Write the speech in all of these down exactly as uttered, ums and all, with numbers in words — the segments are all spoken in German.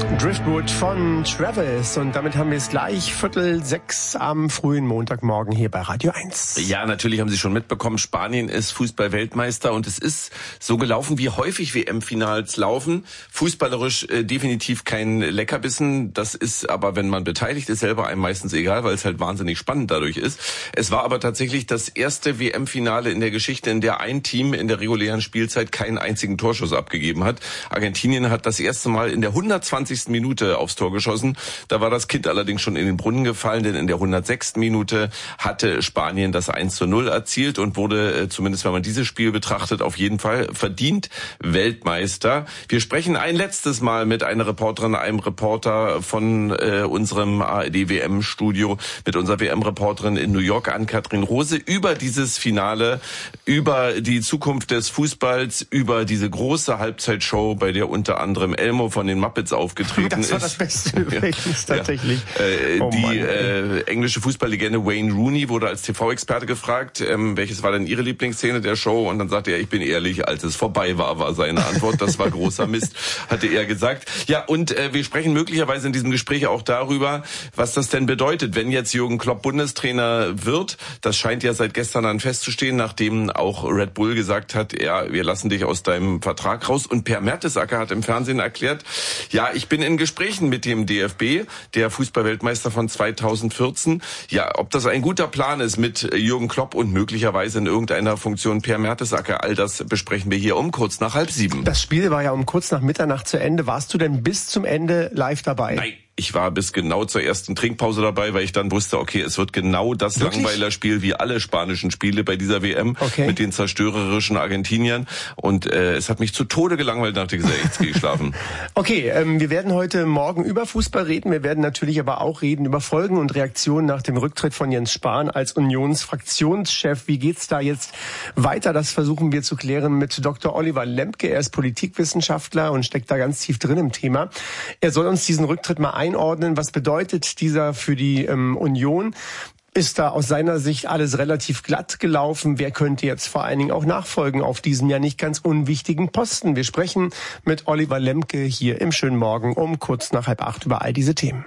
Driftwood von Travis. Und damit haben wir es gleich Viertel sechs am frühen Montagmorgen hier bei Radio eins. Ja, natürlich haben Sie schon mitbekommen, Spanien ist Fußball-Weltmeister und es ist so gelaufen, wie häufig W M-Finals laufen. Fußballerisch äh, definitiv kein Leckerbissen. Das ist aber, wenn man beteiligt ist, selber einem meistens egal, weil es halt wahnsinnig spannend dadurch ist. Es war aber tatsächlich das erste W M-Finale in der Geschichte, in der ein Team in der regulären Spielzeit keinen einzigen Torschuss abgegeben hat. Argentinien hat das erste Mal in der hundertzwanzigsten Minute aufs Tor geschossen. Da war das Kind allerdings schon in den Brunnen gefallen, denn in der hundertsechsten Minute hatte Spanien das eins zu null erzielt und wurde, zumindest wenn man dieses Spiel betrachtet, auf jeden Fall verdient Weltmeister. Wir sprechen ein letztes Mal mit einer Reporterin, einem Reporter von äh, unserem A R D W M-Studio, mit unserer W M-Reporterin in New York, Ann-Kathrin Rose, über dieses Finale, über die Zukunft des Fußballs, über diese große Halbzeitshow, bei der unter anderem Elmo von den Muppets aufgetreten ist. Das war das Beste übrigens, ja, tatsächlich. Ja. Äh, oh die Mann, äh, englische Fußballlegende Wayne Rooney wurde als T V-Experte gefragt, ähm, welches war denn Ihre Lieblingsszene der Show? Und dann sagte er, ich bin ehrlich, als es vorbei war, war seine Antwort. Das war großer Mist, hatte er gesagt. Ja, und äh, wir sprechen möglicherweise in diesem Gespräch auch darüber, was das denn bedeutet, wenn jetzt Jürgen Klopp Bundestrainer wird. Das scheint ja seit gestern an festzustehen, nachdem auch Red Bull gesagt hat, ja, wir lassen dich aus deinem Vertrag raus. Und Per Mertesacker hat im Fernsehen erklärt, ja, ich bin in Gesprächen mit dem D F B, der Fußballweltmeister von zweitausendvierzehn. Ja, ob das ein guter Plan ist mit Jürgen Klopp und möglicherweise in irgendeiner Funktion Per Mertesacker, all das besprechen wir hier um kurz nach halb sieben. Das Spiel war ja um kurz nach Mitternacht zu Ende. Warst du denn bis zum Ende live dabei? Nein. Ich war bis genau zur ersten Trinkpause dabei, weil ich dann wusste, okay, es wird genau das Wirklich? Langweilerspiel wie alle spanischen Spiele bei dieser W M, okay, mit den zerstörerischen Argentiniern. Und äh, es hat mich zu Tode gelangweilt, dachte ich, jetzt gehe ich schlafen. Okay, ähm, wir werden heute Morgen über Fußball reden. Wir werden natürlich aber auch reden über Folgen und Reaktionen nach dem Rücktritt von Jens Spahn als Unionsfraktionschef. Wie geht's da jetzt weiter? Das versuchen wir zu klären mit Doktor Oliver Lembke. Er ist Politikwissenschaftler und steckt da ganz tief drin im Thema. Er soll uns diesen Rücktritt mal einordnen. Was bedeutet dieser für die ähm, Union? Ist da aus seiner Sicht alles relativ glatt gelaufen? Wer könnte jetzt vor allen Dingen auch nachfolgen auf diesem ja nicht ganz unwichtigen Posten? Wir sprechen mit Oliver Lembke hier im Schönen Morgen um kurz nach halb acht über all diese Themen.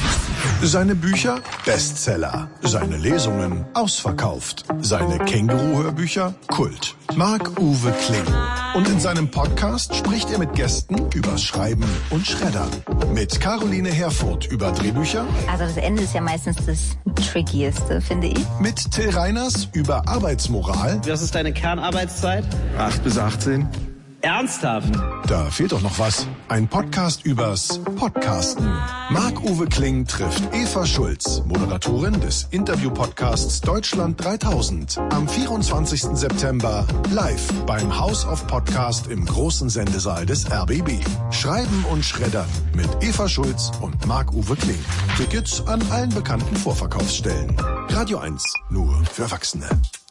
Seine Bücher Bestseller, seine Lesungen ausverkauft, seine Känguru-Hörbücher Kult. Marc-Uwe Kling. Und in seinem Podcast spricht er mit Gästen übers Schreiben und Schreddern. Mit Caroline Herfurth über Drehbücher. Also das Ende ist ja meistens das Trickieste, finde ich. Mit Till Reiners über Arbeitsmoral. Was ist deine Kernarbeitszeit? acht bis achtzehn. Ernsthaft? Da fehlt doch noch was. Ein Podcast übers Podcasten. Marc-Uwe Kling trifft Eva Schulz, Moderatorin des Interview-Podcasts Deutschland dreitausend. Am vierundzwanzigsten September live beim House of Podcast im großen Sendesaal des R B B. Schreiben und Schreddern mit Eva Schulz und Marc-Uwe Kling. Tickets an allen bekannten Vorverkaufsstellen. Radio eins, nur für Erwachsene.